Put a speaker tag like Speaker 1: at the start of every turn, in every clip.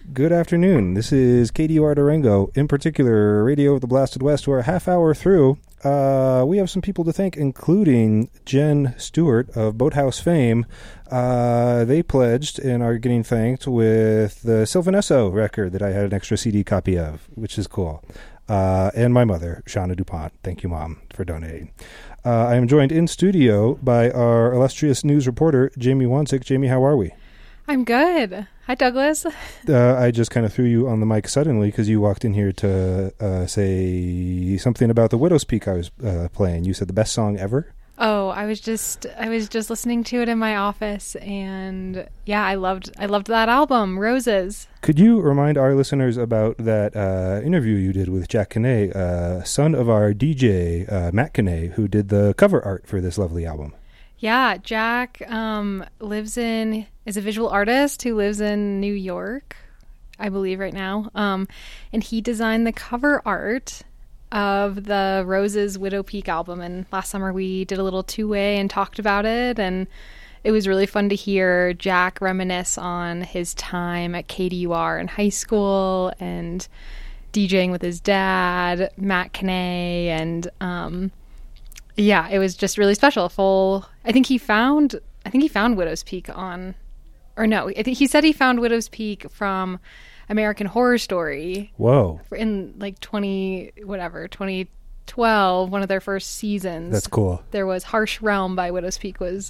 Speaker 1: Good afternoon. This is KDUR Durango, in particular, Radio of the Blasted West. We're a half hour through. We have some people to thank, including Jen Stewart of Boathouse fame. They pledged and are getting thanked with the Sylvan Esso record that I had an extra CD copy of, which is cool. And my mother, Shauna DuPont. Thank you, Mom, for donating. I am joined in studio by our illustrious news reporter, Jamie Wansick. Jamie, how are we?
Speaker 2: I'm good. Hi, Douglas.
Speaker 1: I just kind of threw you on the mic suddenly because you walked in here to say something about the Widow's Peak I was playing. You said the best song ever?
Speaker 2: Oh, I was just listening to it in my office, and yeah, I loved that album, Roses.
Speaker 1: Could you remind our listeners about that interview you did with Jack Kinney, son of our DJ, Matt Kinney, who did the cover art for this lovely album?
Speaker 2: Yeah, Jack is a visual artist who lives in New York, I believe, right now. And he designed the cover art of the Roses Widow Peak album. And last summer we did a little two-way and talked about it. And it was really fun to hear Jack reminisce on his time at KDUR in high school and DJing with his dad, Matt Kinney, and yeah, it was just really special. I think he found Widow's Peak he said he found Widow's Peak from American Horror Story.
Speaker 1: Whoa.
Speaker 2: In like 2012, one of their first seasons.
Speaker 1: That's cool.
Speaker 2: There was Harsh Realm by Widow's Peak was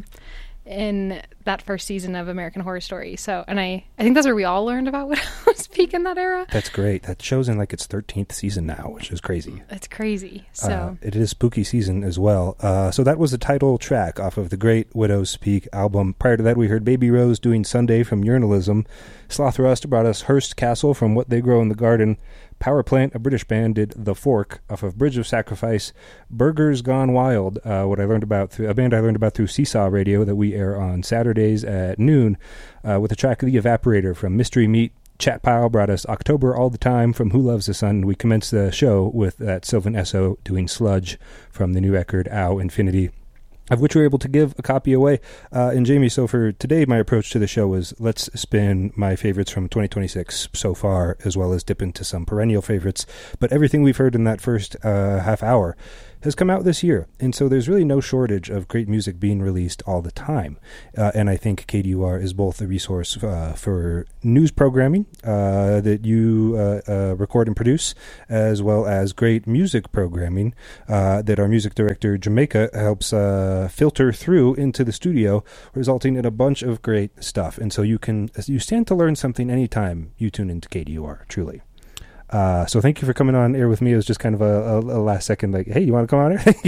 Speaker 2: in that first season of American Horror Story. So, and I think that's where we all learned about Widow's Peak in that era.
Speaker 1: That's great. That show's in like its 13th season now, which is crazy.
Speaker 2: It's crazy. So
Speaker 1: it is spooky season as well. So that was the title track off of the great Widow's Peak album. Prior to that, we heard Baby Rose doing Sunday from Urinalism. Sloth Rust brought us Hearst Castle from What They Grow in the Garden. Power Plant, a British band, did The Fork off of Bridge of Sacrifice. Burgers Gone Wild, a band I learned about through Seesaw Radio that we air on Saturdays at noon, with the track The Evaporator from Mystery Meat. Chat Pile brought us October All the Time from Who Loves the Sun. We commenced the show with that Sylvan Esso doing Sludge from the new record Ow Infinity, of which we were able to give a copy away. And Jamie, so for today, my approach to the show was let's spin my favorites from 2026 so far, as well as dip into some perennial favorites. But everything we've heard in that first half hour has come out this year. And so there's really no shortage of great music being released all the time. And I think KDUR is both a resource for news programming that you record and produce, as well as great music programming that our music director, Jamaica, helps filter through into the studio, resulting in a bunch of great stuff. And so you stand to learn something anytime you tune into KDUR, truly. So thank you for coming on air with me. It was just kind of a last second, like, hey, you want to come on air? Thank you.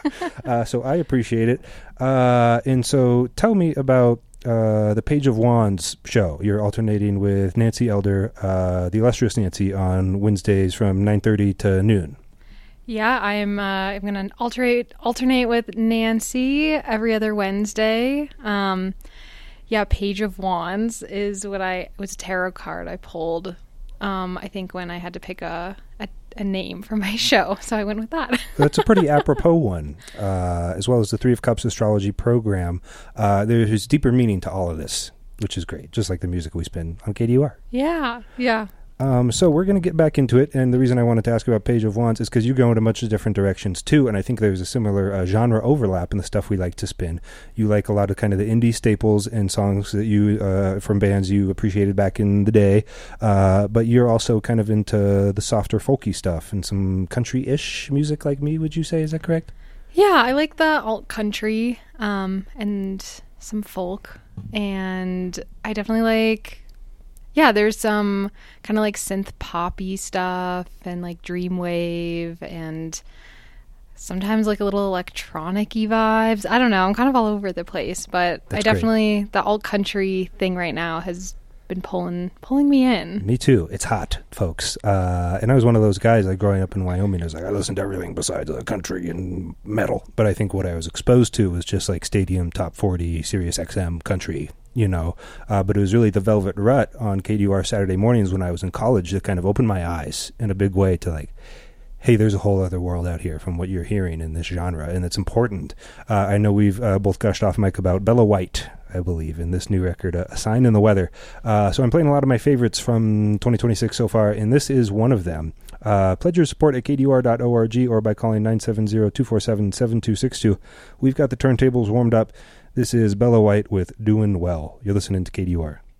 Speaker 1: So I appreciate it. And so tell me about the Page of Wands show. You're alternating with Nancy Elder, the illustrious Nancy, on Wednesdays from 9:30 to noon.
Speaker 2: yeah, I'm going to alternate with Nancy every other Wednesday. Yeah, Page of Wands was a tarot card I pulled. I think when I had to pick a name for my show, so I went with that.
Speaker 1: That's a pretty apropos one, as well as the Three of Cups astrology program. There's deeper meaning to all of this, which is great, just like the music we spin on KDUR.
Speaker 2: Yeah.
Speaker 1: So we're going to get back into it, and the reason I wanted to ask about Page of Wands is because you go into much different directions too, and I think there's a similar genre overlap in the stuff we like to spin. You like a lot of kind of the indie staples and songs that you from bands you appreciated back in the day, but you're also kind of into the softer folky stuff and some country-ish music like me, would you say? Is that correct?
Speaker 2: Yeah, I like the alt country and some folk, and I definitely like... Yeah, there's some kind of like synth poppy stuff and like dreamwave and sometimes like a little electronic-y vibes. I don't know. I'm kind of all over the place, but
Speaker 1: That's
Speaker 2: the alt country thing right now has been pulling me in.
Speaker 1: Me too. It's hot, folks. And I was one of those guys, like growing up in Wyoming, I was like, I listened to everything besides country and metal. But I think what I was exposed to was just like Stadium Top 40, Sirius XM country, but it was really the Velvet Rut on KDUR Saturday mornings when I was in college that kind of opened my eyes in a big way to like, hey, there's a whole other world out here from what you're hearing in this genre, and it's important. I know we've both gushed off mic about Bella White, I believe, in this new record, A Sign in the Weather. So I'm playing a lot of my favorites from 2026 so far, and this is one of them. Pledge your support at kdur.org or by calling 970-247-7262. We've got the turntables warmed up. This is Bella White with Doin' Well. You're listening to KDUR.